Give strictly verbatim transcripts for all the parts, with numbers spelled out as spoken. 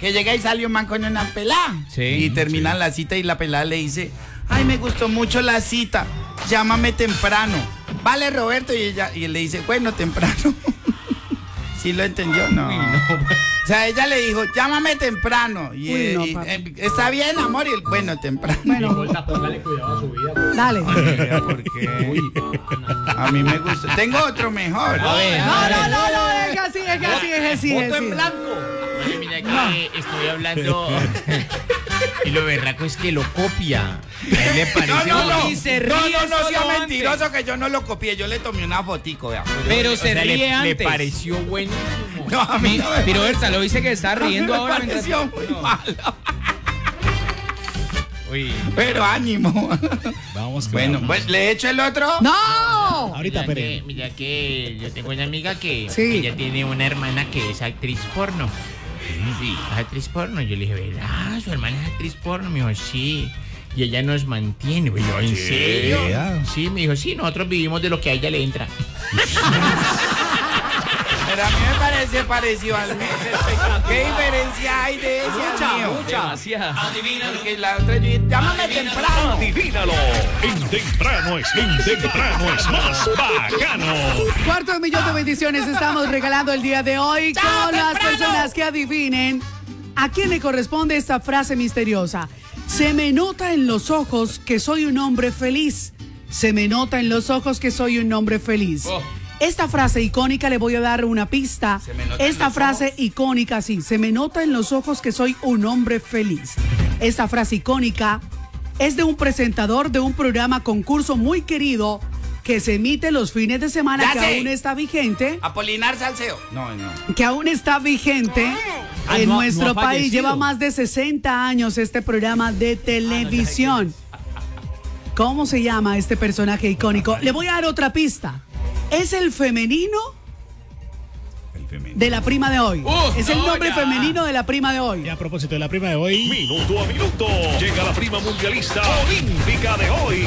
Que llega y sale un man con una pelada. Sí, y terminan sí. la cita y la pelada le dice, ay, me gustó mucho la cita, llámame temprano. Vale, Roberto. Y ella y él le dice, bueno, temprano. ¿Sí lo entendió? No. Uy, no. O sea, ella le dijo, llámame temprano. Y, Uy, eh, no, y, papi. eh, está bien, amor. Y él, bueno, temprano. Bueno, Póngale cuidado a su vida. Pues. dale. Porque a mí me gusta. Tengo otro mejor. A ver. No, no, no, no, es así, es así, es así, es Voto en así. blanco. Oye, mira que estoy hablando y lo berraco es que lo copia. A él le parece No, no, no. y se No, ríe no, no solo sea antes. mentiroso que yo no lo copié. Yo le tomé una fotico, vea. Pero se O sea, ríe le, antes. le pareció buenísimo. No, a mí no me Pero Berta lo dice que está A mí riendo me ahora. pareció mientras- muy malo. Uy. Pero ánimo. Vamos que Bueno, vamos. pues le echo el otro. ¡No! Ahorita, Mira Pere. que, mira que yo tengo una amiga que Sí. ella tiene una hermana que es actriz porno. Sí, es actriz porno. Yo le dije, ¿verdad? ¿Su hermana es actriz porno? Me dijo, sí. Y ella nos mantiene. Y yo, ¿en serio? Sí, me dijo, sí, nosotros vivimos de lo que a ella le entra. Pero a mí me parece parecido al mío. ¿Qué diferencia hay de ese al mío? Mucha. Porque la otra yo dije, llámame temprano. Adivínalo. En temprano es, en temprano es más bacano. Cuarto de millón de bendiciones estamos regalando el día de hoy ¡Chao, con las temprano! personas que adivinen a quién le corresponde esta frase misteriosa. Se me nota en los ojos que soy un hombre feliz. Se me nota en los ojos que soy un hombre feliz. Oh. Esta frase icónica, le voy a dar una pista. Se me nota en Esta los frase ojos. icónica, sí, se me nota en los ojos que soy un hombre feliz. Esta frase icónica es de un presentador de un programa concurso muy querido que se emite los fines de semana, Ya que sé. aún está vigente, Apolinar Salceo. No, no. que aún está vigente Ah, en no ha- nuestro no ha país. fallecido. Lleva más de sesenta años este programa de televisión. ¿Cómo se llama este personaje icónico? Le voy a dar otra pista. Es el femenino El femenino. de la prima de hoy. Uh, es el no, nombre ya. femenino de la prima de hoy. Y a propósito de la prima de hoy, Minuto a minuto. Llega la prima mundialista olímpica de hoy.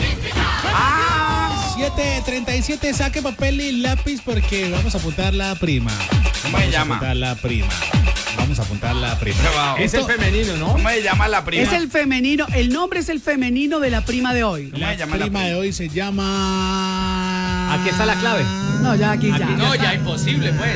siete treinta y siete, saque papel y lápiz porque vamos a apuntar la prima. ¿Cómo Vamos se a llama? apuntar la prima. Vamos a apuntar la prima. Wow. Es el femenino, ¿no? ¿Cómo se llama la prima? Es el femenino, el nombre es el femenino de la prima de hoy. ¿Cómo La se llama la prima prima? de hoy se llama... Aquí está la clave. No, ya aquí ya. No, ya imposible, pues.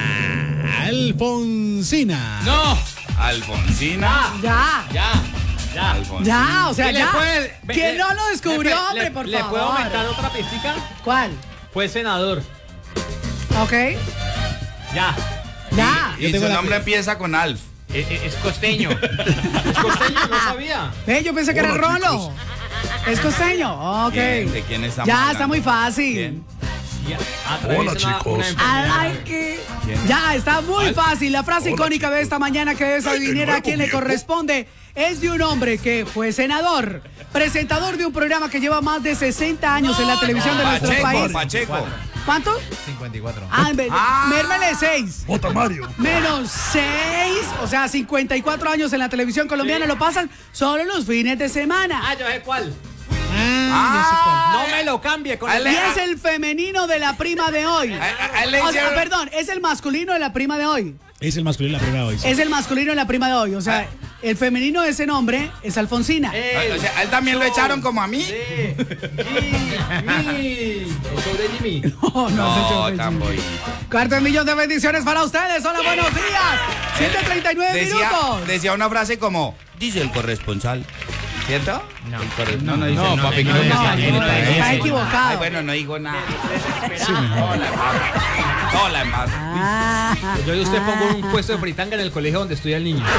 Alfonsina. No, Alfonsina. Ya. ya. Ya. Alfonsina. Ya, o sea, ¿Y le ya. puede- ve- ¿Quién le- no lo descubrió, le- hombre, le- por ¿Le favor? puedo aumentar otra pistica? ¿Cuál? Fue senador. Ok. Ya. Ya. Y Yo tengo su la- nombre empieza con Alf. Es, es- es costeño. Es costeño, no sabía. Ve, yo pensé que era Rolo. ¿Es costeño? Ok. ¿Quién? ¿De quién estamos Ya, hablando? está muy fácil. ¿Quién? Ya. Atraviesa Hola, una- chicos. una I enfermedad. like it. ¿Quién? Ya, está muy fácil. La frase Hola, icónica de chicos. esta mañana que debes Ay, de adivinar a nuevo, quién le viejo. corresponde es de un hombre que fue senador, presentador de un programa que lleva más de sesenta años en la televisión de nuestro Pacheco, país. Pacheco. ¿Cuánto? cincuenta y cuatro. Ah, me- Ah. mérmele seis. Vota Mario. Menos seis, o sea, cincuenta y cuatro años en la televisión colombiana, Sí. lo pasan solo los fines de semana. Ah, yo sé cuál. Ah, ya sé cuál. No me lo cambie con el... Y es el femenino de la prima de hoy. A- a- a él le O sea, hicieron- perdón, es el masculino de la prima de hoy. Es el masculino la prima de hoy. sí. Es el masculino de la prima de hoy. O sea, el femenino de ese nombre es Alfonsina. El O sea, a él también lo show echaron como a mí. de Jimmy. El show de Jimmy. No, no, es el show de tan Jimmy. boy. Cuarto de millón de bendiciones para ustedes. Hola, buenos días. siete treinta y nueve Decía, minutos. decía una frase como, dice el corresponsal. ¿Cierto? No. El corre- no, no dice No, no, papi, no, no, no, no, no, no, no, no, no, está no, equivocado. Ay, bueno, no digo nada. Sí, mejor. Hola, papi. Hola, papi. Ah, Yo y usted pongo un puesto de fritanga en el colegio donde estudia el niño.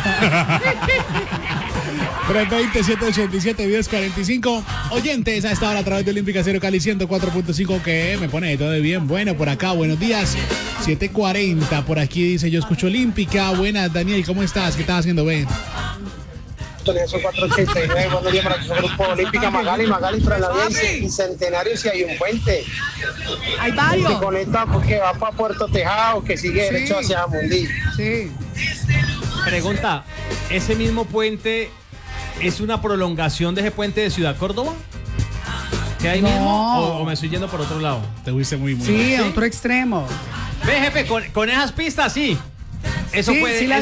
tres veinte, siete ochenta y siete, diez cuarenta y cinco. Oyentes a esta hora a través de Olímpica Cero Cali ciento cuatro punto cinco, que me pone de todo de bien. Bueno, por acá, buenos días. siete cuarenta, por aquí dice, yo escucho Olímpica. Buenas, Daniel, ¿cómo estás? ¿Qué estás haciendo, Ben? Eso cuatro ochenta y nueve, buenos días para su grupo Olímpica Magali, Magali, para la vía y Centenario si hay un puente hay que varios. conecta porque va para Puerto Tejado, que sigue Sí. derecho hacia Mundí. Sí. Pregunta, ¿ese mismo puente es una prolongación de ese puente de Ciudad Córdoba? ¿Que ahí No. mismo? O, ¿O me estoy yendo por otro lado? Te fuiste muy, muy Sí, bien. a otro extremo. Ve, jefe, con, con esas pistas sí. Eso Sí, puede, sí la